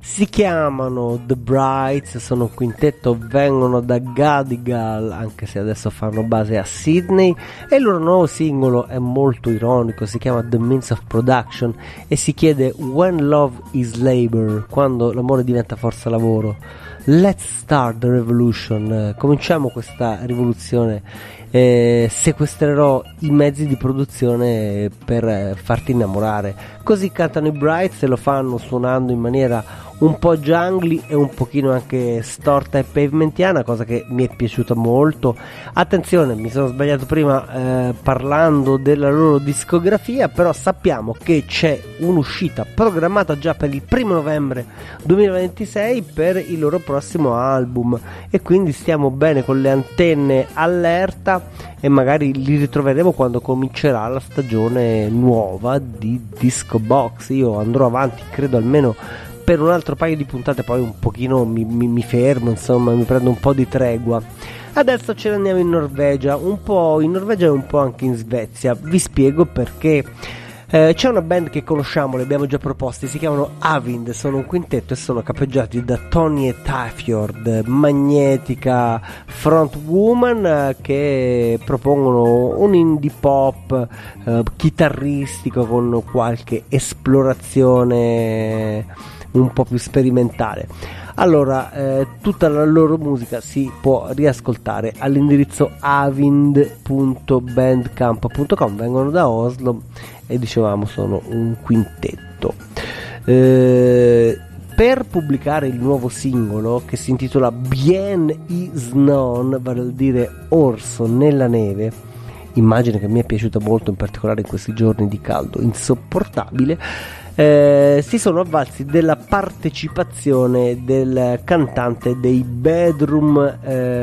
Si chiamano The Brights, sono un quintetto, vengono da Gadigal, anche se adesso fanno base a Sydney, e il loro nuovo singolo è molto ironico, si chiama The Means of Production e si chiede When Love is Labor, quando l'amore diventa forza lavoro. Let's start the revolution, cominciamo questa rivoluzione, sequestrerò i mezzi di produzione per farti innamorare. Così cantano i Brights e lo fanno suonando in maniera un po' jungly e un pochino anche storta e pavementiana, cosa che mi è piaciuta molto. Attenzione, mi sono sbagliato prima parlando della loro discografia, però sappiamo che c'è un'uscita programmata già per il 1 novembre 2026 per il loro prossimo album, e quindi stiamo bene con le antenne allerta e magari li ritroveremo quando comincerà la stagione nuova di Disco Box. Io andrò avanti, credo, almeno per un altro paio di puntate, poi un pochino mi fermo, insomma mi prendo un po' di tregua. Adesso ce ne andiamo in Norvegia, un po' in Norvegia e un po' anche in Svezia. Vi spiego perché. C'è una band che conosciamo, le abbiamo già proposte, si chiamano Avind, sono un quintetto e sono capeggiati da Tonje Tafjord, magnetica frontwoman, che propongono un indie pop chitarristico con qualche esplorazione un po' più sperimentale. Allora, tutta la loro musica si può riascoltare all'indirizzo avind.bandcamp.com, vengono da Oslo e dicevamo sono un quintetto. Per pubblicare il nuovo singolo, che si intitola Bien i snon, vale a dire orso nella neve, immagine che mi è piaciuta molto, in particolare in questi giorni di caldo insopportabile, si sono avvalsi della partecipazione del cantante dei Bedroom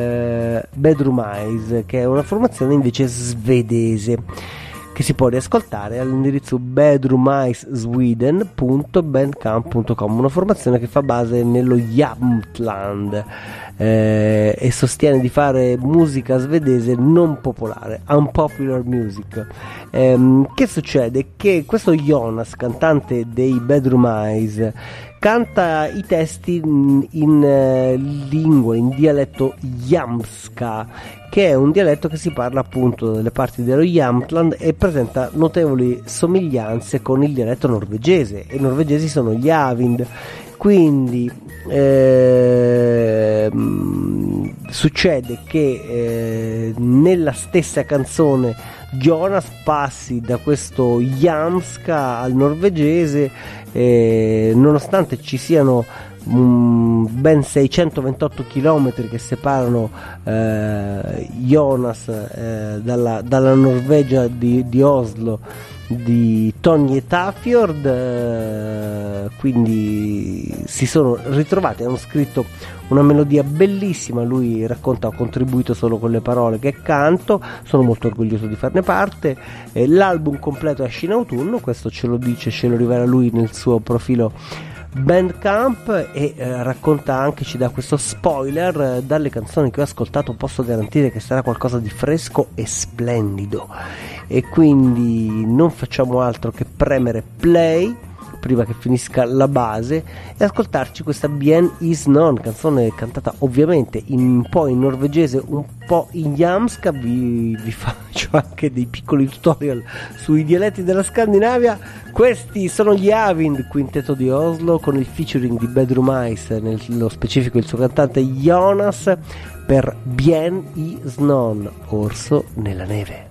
Eyes, che è una formazione invece svedese, che si può riascoltare all'indirizzo bedroomeyesweden.bandcamp.com, una formazione che fa base nello Jämtland e sostiene di fare musica svedese non popolare, unpopular music. Che succede? Che questo Jonas, cantante dei Bedroom Eyes, canta i testi in lingua, in dialetto jamska, che è un dialetto che si parla appunto delle parti dello Jämtland e presenta notevoli somiglianze con il dialetto norvegese, e i norvegesi sono gli Avind. Quindi succede che nella stessa canzone Jonas passi da questo jamska al norvegese, nonostante ci siano ben 628 km che separano Jonas dalla Norvegia di Oslo di Tonje Tafjord, quindi si sono ritrovati, hanno scritto una melodia bellissima. Lui racconta: ho contribuito solo con le parole che canto, sono molto orgoglioso di farne parte. L'album completo esce in autunno, questo ce lo dice, ce lo rivela lui nel suo profilo Bandcamp, e racconta anche, ci dà questo spoiler: dalle canzoni che ho ascoltato posso garantire che sarà qualcosa di fresco e splendido. E quindi non facciamo altro che premere play prima che finisca la base e ascoltarci questa Bien is non, canzone cantata ovviamente un po' in norvegese, un po' in jamska. Vi faccio anche dei piccoli tutorial sui dialetti della Scandinavia. Questi sono gli Avind, quintetto di Oslo, con il featuring di Bedroom Eyes, nello specifico il suo cantante Jonas, per Bien is non, orso nella neve.